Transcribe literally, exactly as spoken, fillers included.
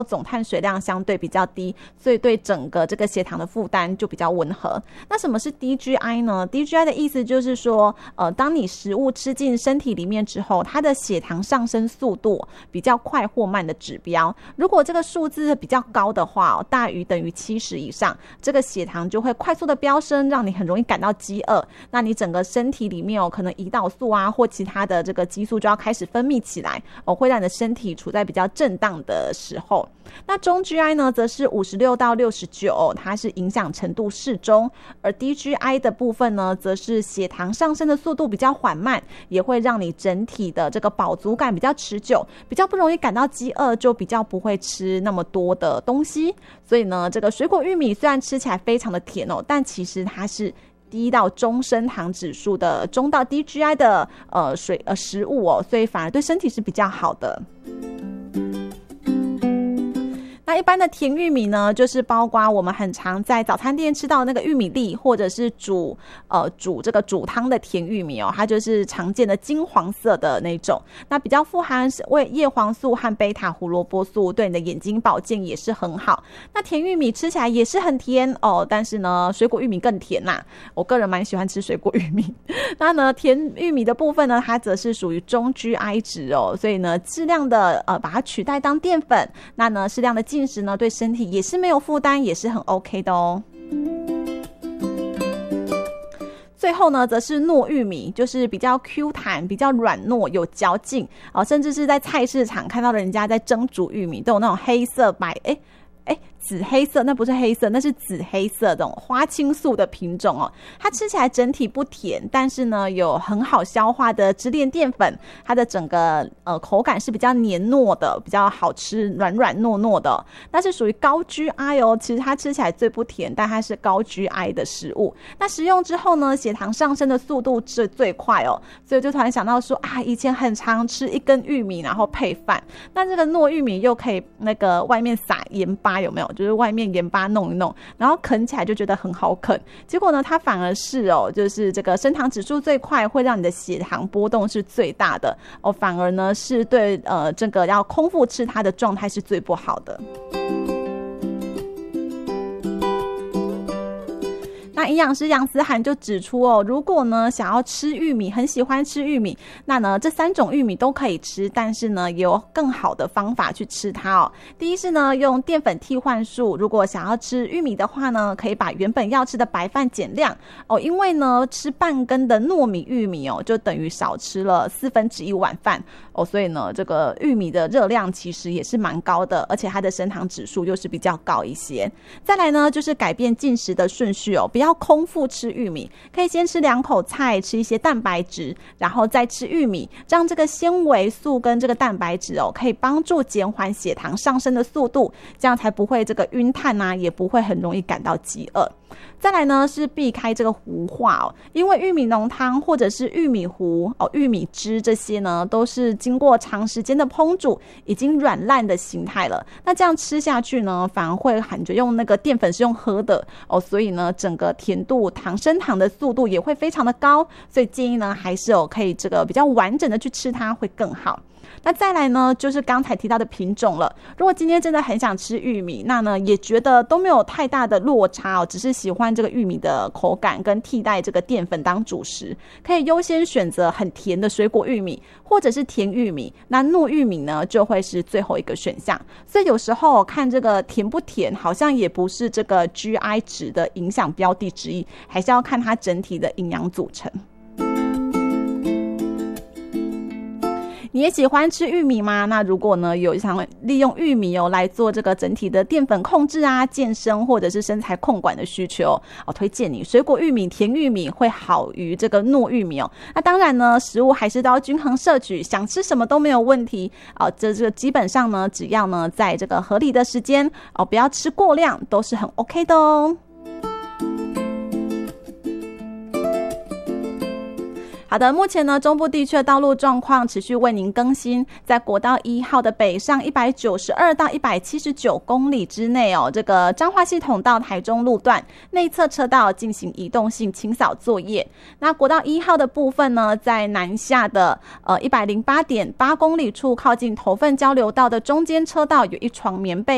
总碳水量相对比较低，所以对整个这个血糖的负担就比较温和。那什么是 D G I 呢？ D G I 的意思就是说呃，当你食物吃进身体里面之后，它的血糖上升速度比较快或慢的指标。如果这个数字比较高的话、哦、大于等于七十以上，这个血糖就会快速的飙升，让你很容易感到饥饿。那你整个身体里面、哦、可能胰岛素啊或其他的这个激素就要开始分泌起来、哦、会让你的身体处在比较震荡的时候。那中 G I 呢则是五十六到六十九，它是影响程度适中。而 D G I 的部分呢则是血糖上升的速度比较缓慢，也会让你整体的这个饱足感比较持久，比较不容易感到饥饿，就比较不会吃那么多的东西。所以呢，这个水果玉米虽然吃起来非常的甜哦，但其实它是低到中升糖指数的中到 D G I 的呃水呃食物哦，所以反而对身体是比较好的。那一般的甜玉米呢，就是包括我们很常在早餐店吃到的那个玉米粒，或者是煮呃煮这个煮汤的甜玉米哦，它就是常见的金黄色的那种。那比较富含为叶黄素和贝塔胡萝卜素，对你的眼睛保健也是很好。那甜玉米吃起来也是很甜哦，但是呢，水果玉米更甜呐、啊。我个人蛮喜欢吃水果玉米。那呢，甜玉米的部分呢，它则是属于中 G I 值哦，所以呢，适量的呃把它取代当淀粉，那呢适量的进食呢，对身体也是没有负担，也是很 OK 的哦。最后呢，则是糯玉米，就是比较 Q 弹、比较软糯、有嚼劲哦，甚至是在菜市场看到人家在蒸煮玉米，都有那种黑色白哎。哎，紫黑色，那不是黑色，那是紫黑色这种花青素的品种哦。它吃起来整体不甜，但是呢有很好消化的支链淀粉，它的整个呃口感是比较黏糯的，比较好吃，软软糯糯的。那是属于高 G I 哦，其实它吃起来最不甜，但它是高 G I 的食物。那食用之后呢，血糖上升的速度是最快哦，所以就突然想到说啊，以前很常吃一根玉米然后配饭，那这个糯玉米又可以那个外面撒盐巴。有没有就是外面盐巴弄一弄，然后啃起来就觉得很好啃。结果呢，它反而是哦，就是这个升糖指数最快，会让你的血糖波动是最大的哦，反而呢是对呃这个要空腹吃它的状态是最不好的。那营养师杨思涵就指出哦，如果呢想要吃玉米，很喜欢吃玉米，那呢这三种玉米都可以吃，但是呢也有更好的方法去吃它哦。第一是呢用淀粉替换术，如果想要吃玉米的话呢，可以把原本要吃的白饭减量哦，因为呢吃半根的糯米玉米哦，就等于少吃了四分之一碗饭哦，所以呢这个玉米的热量其实也是蛮高的，而且它的升糖指数又是比较高一些。再来呢就是改变进食的顺序哦，不要空腹吃玉米，可以先吃两口菜，吃一些蛋白质，然后再吃玉米，让这个纤维素跟这个蛋白质哦，可以帮助减缓血糖上升的速度，这样才不会这个晕碳啊，也不会很容易感到饥饿。再来呢是避开这个糊化哦，因为玉米浓汤或者是玉米糊哦、玉米汁这些呢，都是经过长时间的烹煮，已经软烂的形态了。那这样吃下去呢，反而会感觉用那个淀粉是用喝的哦，所以呢，整个甜度、糖升糖的速度也会非常的高。所以建议呢，还是有可以这个比较完整的去吃它会更好。那再来呢就是刚才提到的品种了，如果今天真的很想吃玉米，那呢也觉得都没有太大的落差哦，只是喜欢这个玉米的口感跟替代这个淀粉当主食，可以优先选择很甜的水果玉米或者是甜玉米，那糯玉米呢就会是最后一个选项。所以有时候看这个甜不甜好像也不是这个 G I 值的影响标的之一，还是要看它整体的营养组成。你也喜欢吃玉米吗？那如果呢有想利用玉米哦来做这个整体的淀粉控制啊、健身或者是身材控管的需求哦，推荐你水果玉米、甜玉米会好于这个糯玉米哦。那当然呢，食物还是都要均衡摄取，想吃什么都没有问题哦。这这个基本上呢，只要呢在这个合理的时间哦，不要吃过量，都是很 OK 的哦。好的，目前呢，中部地区的道路状况持续为您更新。在国道一号的北上一百九十二到一百七十九公里之内哦，这个彰化系统到台中路段内侧车道进行移动性清扫作业。那国道一号的部分呢，在南下的呃一百零八点八公里处，靠近头份交流道的中间车道有一床棉被